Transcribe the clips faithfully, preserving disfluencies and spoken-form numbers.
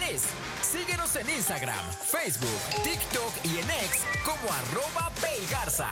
es. Síguenos en Instagram, Facebook, TikTok y en X como arroba Paygarza.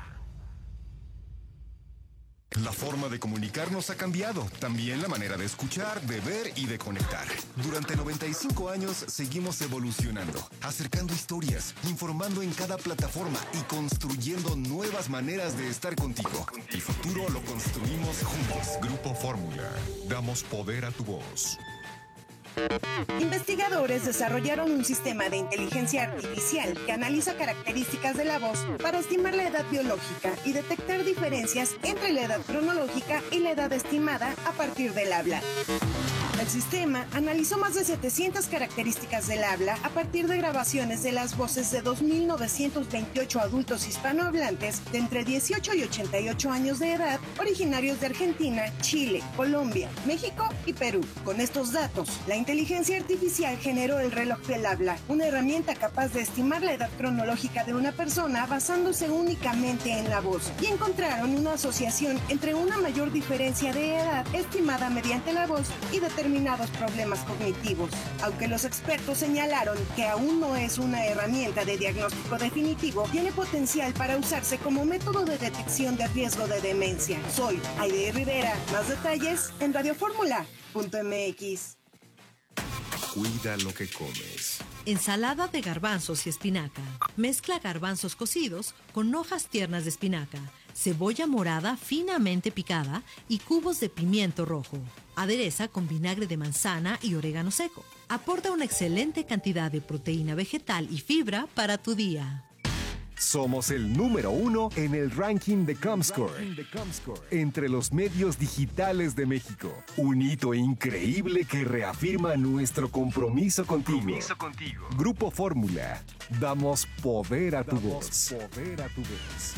La forma de comunicarnos ha cambiado, también la manera de escuchar, de ver y de conectar. Durante noventa y cinco años seguimos evolucionando, acercando historias, informando en cada plataforma y construyendo nuevas maneras de estar contigo. El futuro lo construimos juntos. Grupo Fórmula, damos poder a tu voz. Investigadores desarrollaron un sistema de inteligencia artificial que analiza características de la voz para estimar la edad biológica y detectar diferencias entre la edad cronológica y la edad estimada a partir del habla. El sistema analizó más de setecientas características del habla a partir de grabaciones de las voces de dos mil novecientos veintiocho adultos hispanohablantes de entre dieciocho y ochenta y ocho años de edad, originarios de Argentina, Chile, Colombia, México y Perú. Con estos datos, la inteligencia artificial generó el reloj del habla, una herramienta capaz de estimar la edad cronológica de una persona basándose únicamente en la voz, y encontraron una asociación entre una mayor diferencia de edad estimada mediante la voz y determinados problemas cognitivos. Aunque los expertos señalaron que aún no es una herramienta de diagnóstico definitivo, tiene potencial para usarse como método de detección de riesgo de demencia. Soy Aide Rivera. Más detalles en radio fórmula punto m x. Cuida lo que comes. Ensalada de garbanzos y espinaca. Mezcla garbanzos cocidos con hojas tiernas de espinaca, cebolla morada finamente picada y cubos de pimiento rojo. Adereza con vinagre de manzana y orégano seco. Aporta una excelente cantidad de proteína vegetal y fibra para tu día. Somos el número uno en el ranking de Comscore, entre los medios digitales de México. Un hito increíble que reafirma nuestro compromiso contigo. Compromiso contigo. Grupo Fórmula. Damos poder a tu voz. Poder a tu voz.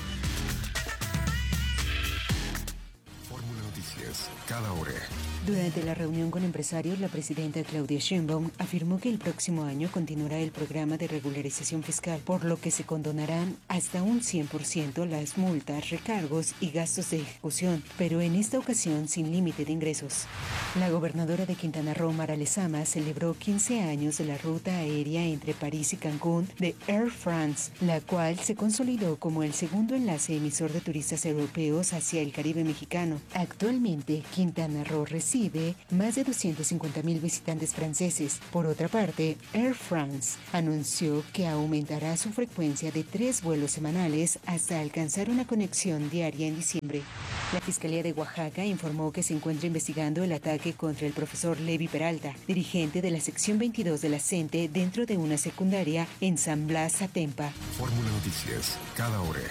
Fórmula Noticias, cada hora. Durante la reunión con empresarios, la presidenta Claudia Sheinbaum afirmó que el próximo año continuará el programa de regularización fiscal, por lo que se condonarán hasta un cien por ciento las multas, recargos y gastos de ejecución, pero en esta ocasión sin límite de ingresos. La gobernadora de Quintana Roo, Mara Lezama, celebró quince años de la ruta aérea entre París y Cancún de Air France, la cual se consolidó como el segundo enlace emisor de turistas europeos hacia el Caribe mexicano. Actualmente, Quintana Roo recibe más de doscientos cincuenta mil visitantes franceses. Por otra parte, Air France anunció que aumentará su frecuencia de tres vuelos semanales hasta alcanzar una conexión diaria en diciembre. La Fiscalía de Oaxaca informó que se encuentra investigando el ataque contra el profesor Levi Peralta, dirigente de la sección veintidós de la CENTE dentro de una secundaria en San Blas, Atempa. Fórmula Noticias, cada hora.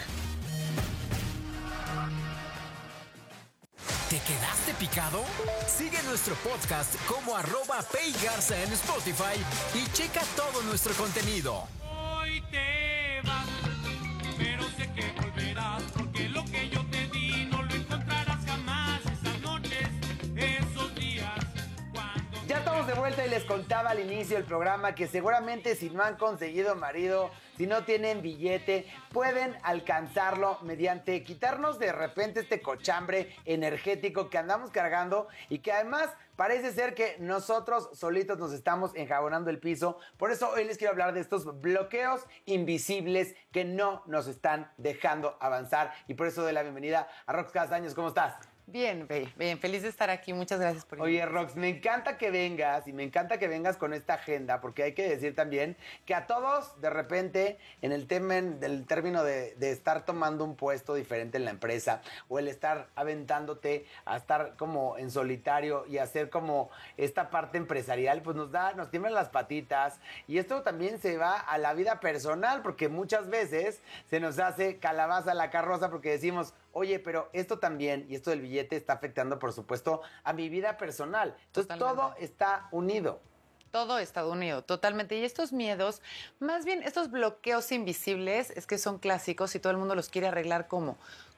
¿Te quedaste picado? Sigue nuestro podcast como arroba Paygarza en Spotify y checa todo nuestro contenido. Hoy te vas, pero sé que volverás, porque lo que yo te di no lo encontrarás jamás. Esas noches, esos días, cuando... Ya estamos de vuelta y les contaba al inicio del programa que seguramente si no han conseguido marido, si no tienen billete, pueden alcanzarlo mediante quitarnos de repente este cochambre energético que andamos cargando y que además parece ser que nosotros solitos nos estamos enjabonando el piso. Por eso hoy les quiero hablar de estos bloqueos invisibles que no nos están dejando avanzar. Y por eso doy la bienvenida a Rox Castaños. ¿Cómo estás? Bien, bien, feliz de estar aquí. Muchas gracias por Oye, invitarme. Rox, me encanta que vengas y me encanta que vengas con esta agenda, porque hay que decir también que a todos, de repente, en el tema del término de, de estar tomando un puesto diferente en la empresa o el estar aventándote a estar como en solitario y hacer como esta parte empresarial, pues nos da, nos tiemblan las patitas. Y esto también se va a la vida personal, porque muchas veces se nos hace calabaza la carroza porque decimos, oye, pero esto también, y esto del billete está afectando, por supuesto, a mi vida personal. Entonces, totalmente. Todo está unido. Todo está unido, totalmente. Y estos miedos, más bien estos bloqueos invisibles, es que son clásicos y todo el mundo los quiere arreglar como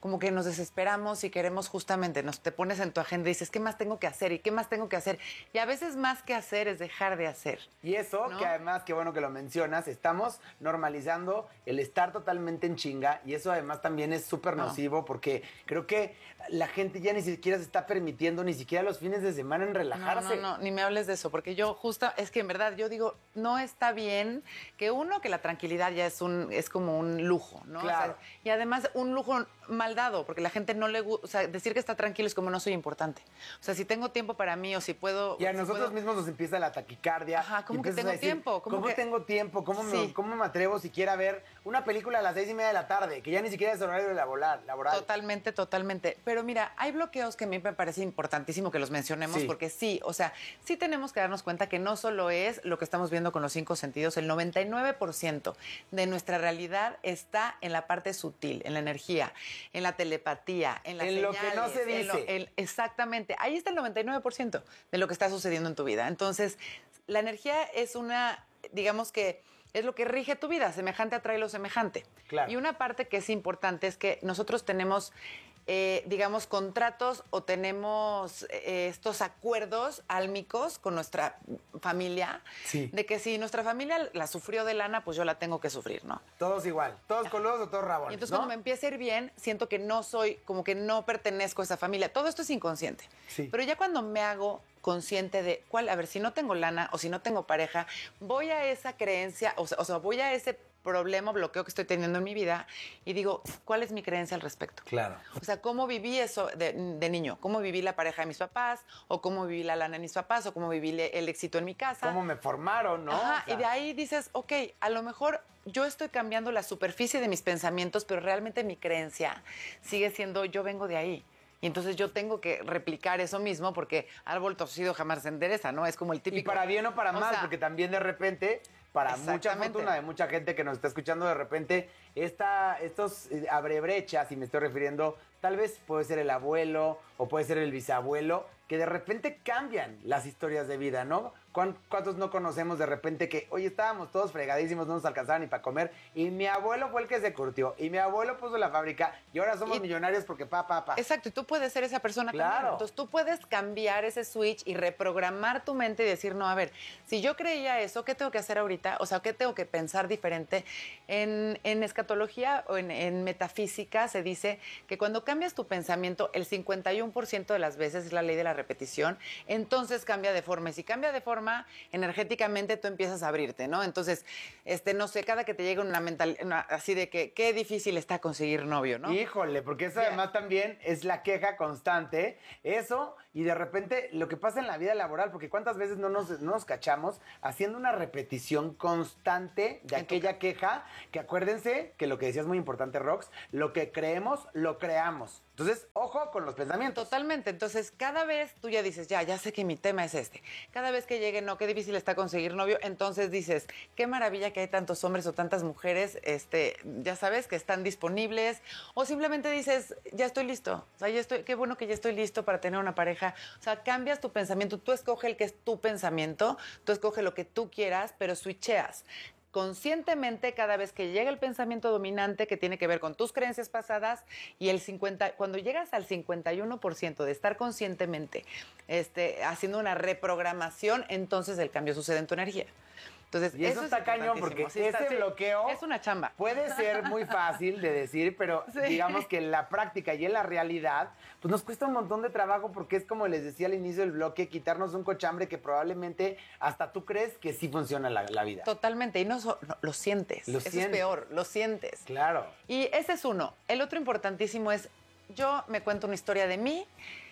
como que nos desesperamos y queremos justamente, nos te pones en tu agenda y dices, ¿qué más tengo que hacer? ¿Y qué más tengo que hacer? Y a veces más que hacer es dejar de hacer. Y eso, ¿no? que además, qué bueno que lo mencionas, estamos normalizando el estar totalmente en chinga y eso además también es súper No. nocivo porque creo que la gente ya ni siquiera se está permitiendo ni siquiera los fines de semana en relajarse. No, no, no, ni me hables de eso, porque yo justo, es que en verdad yo digo, no está bien que uno, que la tranquilidad ya es un, es como un lujo, ¿no? Claro. O sea, y además un lujo mal dado, porque la gente no le gusta, o sea, decir que está tranquilo es como no soy importante. O sea, si tengo tiempo para mí o si puedo... Y a si nosotros puedo- mismos nos empieza la taquicardia. Ajá, ¿cómo y que empiezas tengo a decir, tiempo? ¿Cómo ¿Cómo, que- tengo tiempo? ¿Cómo, me, Sí. ¿Cómo me atrevo siquiera a ver una película a las seis y media de la tarde? Que ya ni siquiera es horario laboral. laboral. Totalmente, totalmente. Pero mira, hay bloqueos que a mí me parece importantísimo que los mencionemos Sí. porque sí, o sea, sí tenemos que darnos cuenta que no solo es lo que estamos viendo con los cinco sentidos, el noventa y nueve por ciento de nuestra realidad está en la parte sutil, en la energía, en la telepatía, en las En lo que no señales, se en lo- dice. en- exactamente. Ahí está el noventa y nueve por ciento de lo que está sucediendo en tu vida. Entonces, la energía es una, digamos que es lo que rige tu vida, semejante atrae lo semejante. Claro. Y una parte que es importante es que nosotros tenemos, eh, digamos, contratos o tenemos eh, estos acuerdos álmicos con nuestra familia, Sí. de que si nuestra familia la sufrió de lana, pues yo la tengo que sufrir, ¿no? Todos igual. Todos coludos o todos rabones, Y entonces ¿no? cuando me empieza a ir bien, siento que no soy, como que no pertenezco a esa familia. Todo esto es inconsciente. Sí. Pero ya cuando me hago consciente de cuál, a ver, si no tengo lana o si no tengo pareja, voy a esa creencia, o sea, o sea, voy a ese problema, bloqueo que estoy teniendo en mi vida y digo, ¿cuál es mi creencia al respecto? Claro. O sea, ¿cómo viví eso de, de niño? ¿Cómo viví la pareja de mis papás? ¿O cómo viví la lana de mis papás? ¿O cómo viví le- el éxito en mi casa? ¿Cómo me formaron, no? Ajá, O sea, y de ahí dices, ok, a lo mejor yo estoy cambiando la superficie de mis pensamientos, pero realmente mi creencia sigue siendo yo vengo de ahí. Y entonces yo tengo que replicar eso mismo porque árbol torcido jamás se endereza, ¿no? Es como el típico. Y para bien o para O mal, sea, porque también de repente, para mucha Exactamente. fortuna de mucha gente que nos está escuchando, de repente, esta, estos eh, abre brechas, y me estoy refiriendo, tal vez puede ser el abuelo o puede ser el bisabuelo, que de repente cambian las historias de vida, ¿no? ¿Cuán- ¿Cuántos no conocemos de repente que, oye, estábamos todos fregadísimos, no nos alcanzaba ni para comer, y mi abuelo fue el que se curtió, y mi abuelo puso la fábrica, y ahora somos Y- millonarios porque pa, pa, pa. Exacto, y tú puedes ser esa persona Claro. también. Entonces tú puedes cambiar ese switch y reprogramar tu mente y decir, no, a ver, si yo creía eso, ¿qué tengo que hacer ahorita? O sea, ¿qué tengo que pensar diferente? En, en escatología o en, en metafísica se dice que cuando cambias tu pensamiento, el cincuenta y uno por ciento de las veces es la ley de la repetición, entonces cambia de forma. Y si cambia de forma, energéticamente tú empiezas a abrirte, ¿no? Entonces, este, no sé, cada que te llega una mental, una- así de que qué difícil está conseguir novio, ¿no? Híjole, porque eso Ya. además también es la queja constante, eso, y de repente lo que pasa en la vida laboral, porque cuántas veces no nos, no nos cachamos haciendo una repetición constante de En tu aquella queja, que acuérdense que lo que decías muy importante, Rox, lo que creemos, lo creamos. Entonces, ojo con los pensamientos. Totalmente. Entonces, cada vez tú ya dices, ya, ya sé que mi tema es este. Cada vez que llegue, no, qué difícil está conseguir novio, entonces dices, qué maravilla que hay tantos hombres o tantas mujeres, este, ya sabes, que están disponibles. O simplemente dices, ya estoy listo. O sea, ya estoy, qué bueno que ya estoy listo para tener una pareja. O sea, cambias tu pensamiento. Tú escoge el que es tu pensamiento, tú escoge lo que tú quieras, pero switcheas conscientemente cada vez que llega el pensamiento dominante que tiene que ver con tus creencias pasadas y el cincuenta, cuando llegas al cincuenta y uno por ciento de estar conscientemente este, haciendo una reprogramación, entonces el cambio sucede en tu energía. Entonces, Y eso, es está cañón porque importantísimo. Sí, está- ese sí, bloqueo es una chamba. puede ser muy fácil de decir, pero Sí. digamos que en la práctica y en la realidad, pues nos cuesta un montón de trabajo porque es como les decía al inicio del bloque, quitarnos un cochambre que probablemente hasta tú crees que sí funciona la, la vida. Totalmente, y no, so- no, lo sientes. Lo Eso sientes. es peor, lo sientes. Claro. Y ese es uno. El otro importantísimo es, yo me cuento una historia de mí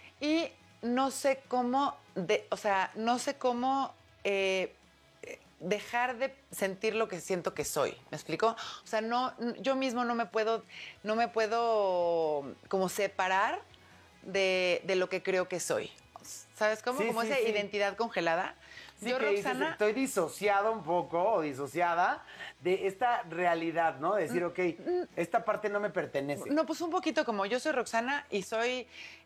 y no sé cómo, de, o sea, no sé cómo eh, dejar de sentir lo que siento que soy. ¿Me explico? O sea, no, yo mismo no me puedo, no me puedo como separar de, de lo que creo que soy. ¿Sabes cómo? Sí, como sí, esa sí. identidad congelada. Sí, Yo, que dices, Roxana... estoy disociado un poco o disociada de esta realidad, ¿no? De decir, ok, esta parte no me pertenece. No, pues un poquito como yo soy Roxana y soy,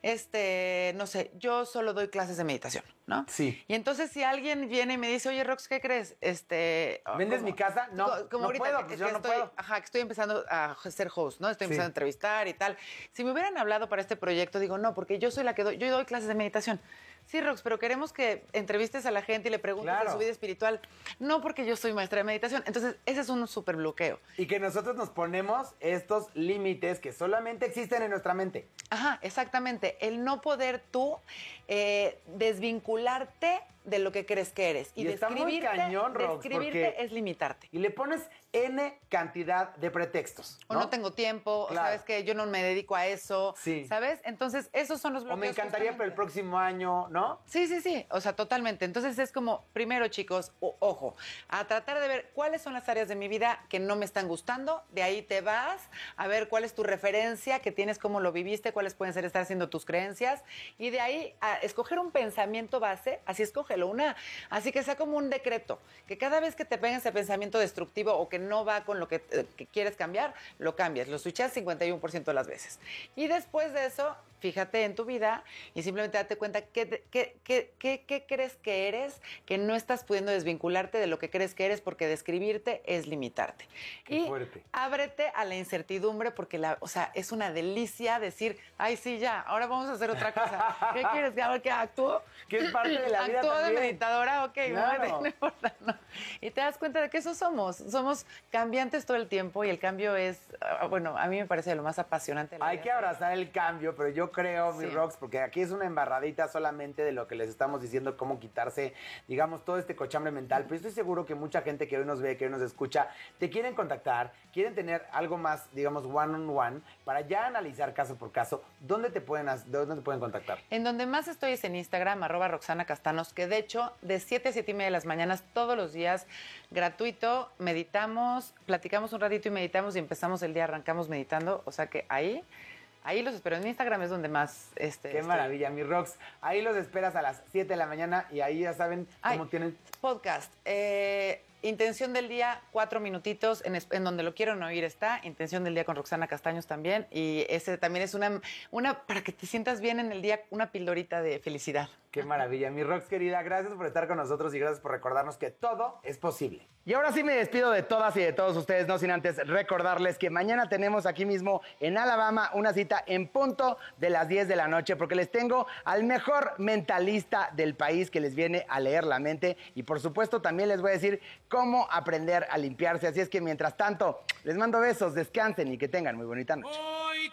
este, no sé, yo solo doy clases de meditación, ¿no? Sí. Y entonces si alguien viene y me dice, oye, Rox, ¿qué crees? Este... ¿Vendes como- mi casa? No, co- como no ahorita puedo, que- pues que yo no estoy- puedo. Ajá, que estoy empezando a ser host, ¿no? Estoy Sí. empezando a entrevistar y tal. Si me hubieran hablado para este proyecto, digo, no, porque yo soy la que doy, yo doy clases de meditación. Sí, Rox, pero queremos que entrevistes a la gente y le preguntes Claro. de su vida espiritual. No, porque yo soy maestra de meditación. Entonces, ese es un súper bloqueo. Y que nosotros nos ponemos estos límites que solamente existen en nuestra mente. Ajá, exactamente. El no poder tú eh, desvincularte de lo que crees que eres. Y está muy describirte- cañón, Rox, describirte porque- es limitarte. Y le pones N cantidad de pretextos. O no tengo tiempo, Claro. o sabes que yo no me dedico a eso, Sí. ¿sabes? Entonces, esos son los O bloqueos. me encantaría para el justamente. próximo año, ¿no? Sí, sí, sí, o sea, totalmente. Entonces es como, primero chicos, o- ojo, a tratar de ver cuáles son las áreas de mi vida que no me están gustando, de ahí te vas a ver cuál es tu referencia, que tienes, cómo lo viviste, cuáles pueden ser estar haciendo tus creencias, y de ahí a escoger un pensamiento base, así escógelo, una, así que sea como un decreto, que cada vez que te peguen ese pensamiento destructivo o que no va con lo que, eh, que quieres cambiar, lo cambias, lo switchas cincuenta y uno por ciento de las veces. Y después de eso, fíjate en tu vida y simplemente date cuenta qué, te- qué, qué, qué, qué crees que eres, que no estás pudiendo desvincularte de lo que crees que eres, porque describirte es limitarte. Qué y fuerte. ábrete a la incertidumbre, porque la, o sea, es una delicia decir, ay, sí, ya, ahora vamos a hacer otra cosa. ¿Qué quieres? ¿Que ahora que actúo? Que es parte de la vida Actúo de también. meditadora, ok, Claro. no importa, no. Y te das cuenta de que eso somos. Somos cambiantes todo el tiempo y el cambio es, ah, bueno, a mí me parece lo más apasionante de la Hay vida. que abrazar el cambio, pero yo creo, mi Sí. Rox, porque aquí es una embarradita solamente de lo que les estamos diciendo, cómo quitarse, digamos, todo este cochambre mental. Pero estoy seguro que mucha gente que hoy nos ve, que hoy nos escucha, te quieren contactar, quieren tener algo más, digamos, one on one, para ya analizar caso por caso. ¿Dónde te pueden, as- dónde te pueden contactar? En donde más estoy es en Instagram, arroba Roxana Castanos, que de hecho de siete a siete y media de las mañanas, todos los días, gratuito, meditamos, platicamos un ratito y meditamos y empezamos el día, arrancamos meditando, o sea que ahí, ahí los espero. En Instagram es donde más... Este, Qué estoy. maravilla, mi Rox. Ahí los esperas a las siete de la mañana y ahí ya saben Ay, cómo tienen... Podcast. Eh, Intención del día, cuatro minutitos, en, es- en donde lo quieran oír está. Intención del día con Roxana Castaños también. Y ese también es una, una, para que te sientas bien en el día, una pildorita de felicidad. Qué maravilla. Mi Rox querida, gracias por estar con nosotros y gracias por recordarnos que todo es posible. Y ahora sí me despido de todas y de todos ustedes, no sin antes recordarles que mañana tenemos aquí mismo en Alabama una cita en punto de las diez de la noche, porque les tengo al mejor mentalista del país que les viene a leer la mente y por supuesto también les voy a decir cómo aprender a limpiarse. Así es que mientras tanto, les mando besos, descansen y que tengan muy bonita noche. Hoy